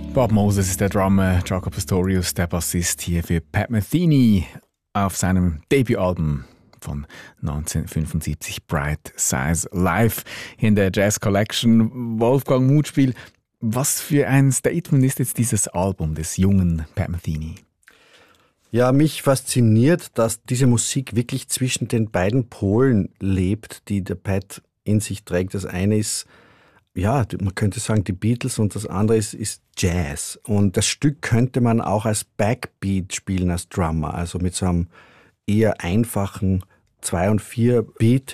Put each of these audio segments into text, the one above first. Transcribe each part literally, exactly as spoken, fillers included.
Bob Moses ist der Drummer, Jaco Pastorius der Bassist hier für Pat Metheny auf seinem Debütalbum von neunzehnhundertfünfundsiebzig, Bright Size Live, hier in der Jazz Collection. Wolfgang Mutspiel, was für ein Statement ist jetzt dieses Album des jungen Pat Metheny? Ja, mich fasziniert, dass diese Musik wirklich zwischen den beiden Polen lebt, die der Pat in sich trägt. Das eine ist, ja, man könnte sagen die Beatles und das andere ist, ist Jazz. Und das Stück könnte man auch als Backbeat spielen, als Drummer, also mit so einem eher einfachen zwei und vier Beat.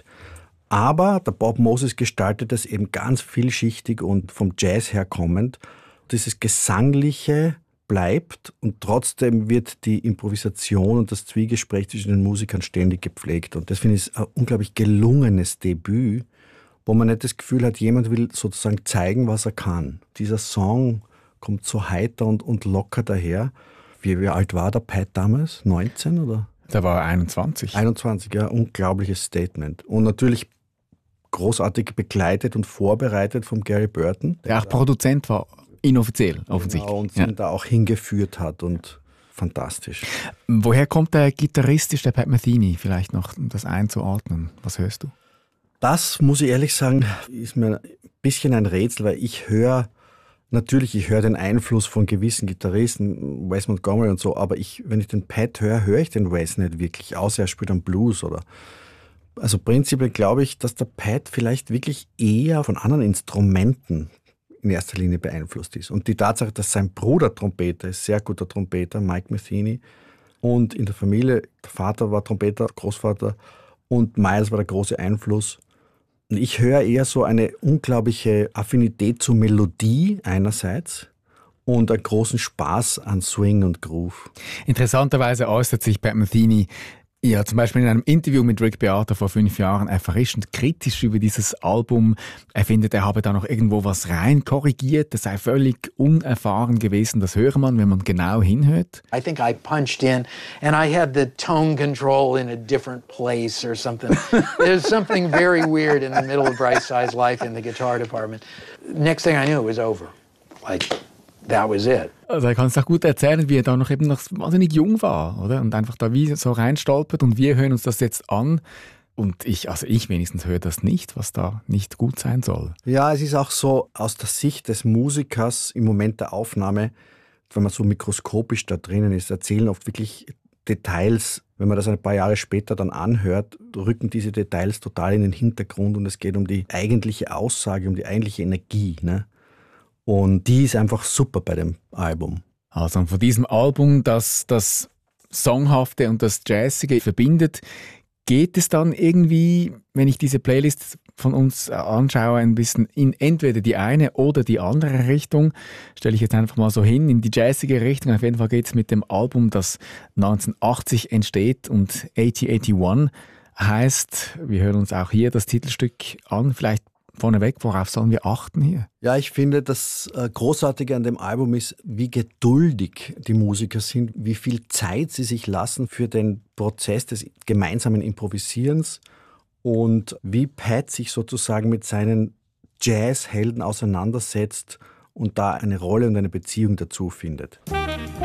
Aber der Bob Moses gestaltet das eben ganz vielschichtig und vom Jazz herkommend. Dieses Gesangliche bleibt und trotzdem wird die Improvisation und das Zwiegespräch zwischen den Musikern ständig gepflegt. Und das finde ich ein unglaublich gelungenes Debüt, wo man nicht das Gefühl hat, jemand will sozusagen zeigen, was er kann. Dieser Song kommt so heiter und, und locker daher. Wie, wie alt war der Pat damals? neunzehn oder? Der war einundzwanzig. einundzwanzig, ja, unglaubliches Statement. Und natürlich großartig begleitet und vorbereitet von Gary Burton. Der auch Produzent war, inoffiziell, offensichtlich. Genau, und ja. ihn da auch hingeführt hat und fantastisch. Woher kommt der Gitarristisch, der Pat Metheny, vielleicht noch, um das einzuordnen? Was hörst du? Das, muss ich ehrlich sagen, ist mir ein bisschen ein Rätsel, weil ich höre, natürlich, ich höre den Einfluss von gewissen Gitarristen, Wes Montgomery und so, aber ich, wenn ich den Pat höre, höre ich den Wes nicht wirklich, außer er spielt am Blues oder. Also prinzipiell glaube ich, dass der Pat vielleicht wirklich eher von anderen Instrumenten in erster Linie beeinflusst ist. Und die Tatsache, dass sein Bruder Trompeter ist, sehr guter Trompeter, Mike Metheny, und in der Familie, der Vater war Trompeter, Großvater, und Miles war der große Einfluss. Ich höre eher so eine unglaubliche Affinität zur Melodie einerseits und einen großen Spaß an Swing und Groove. Interessanterweise äußert sich Pat Metheny ja zum Beispiel in einem Interview mit Rick Beato vor fünf Jahren erfrischend kritisch über dieses Album. Er findet, er habe da noch irgendwo was rein korrigiert, das sei völlig unerfahren gewesen. Das hört man, wenn man genau hinhört. I think I punched in and I had the tone control in a different place or something. There's something very weird in the middle of Bright Size Life in the guitar department. Next thing I knew, it was over. Like, that was it. Also er kann es auch gut erzählen, wie er da noch eben noch wahnsinnig jung war, oder? Und einfach da wie so reinstolpert und wir hören uns das jetzt an. Und ich, also ich wenigstens höre das nicht, was da nicht gut sein soll. Ja, es ist auch so aus der Sicht des Musikers im Moment der Aufnahme, wenn man so mikroskopisch da drinnen ist, erzählen oft wirklich Details. Wenn man das ein paar Jahre später dann anhört, rücken diese Details total in den Hintergrund und es geht um die eigentliche Aussage, um die eigentliche Energie, ne? Und die ist einfach super bei dem Album. Also von diesem Album, das das Songhafte und das Jazzige verbindet, geht es dann irgendwie, wenn ich diese Playlist von uns anschaue, ein bisschen in entweder die eine oder die andere Richtung. Stelle ich jetzt einfach mal so hin, in die jazzige Richtung. Auf jeden Fall geht es mit dem Album, das neunzehnhundertachtzig entsteht und achtziger einundachtzig heißt. Wir hören uns auch hier das Titelstück an. Vielleicht vorneweg, worauf sollen wir achten hier? Ja, ich finde, das Großartige an dem Album ist, wie geduldig die Musiker sind, wie viel Zeit sie sich lassen für den Prozess des gemeinsamen Improvisierens und wie Pat sich sozusagen mit seinen Jazzhelden auseinandersetzt und da eine Rolle und eine Beziehung dazu findet.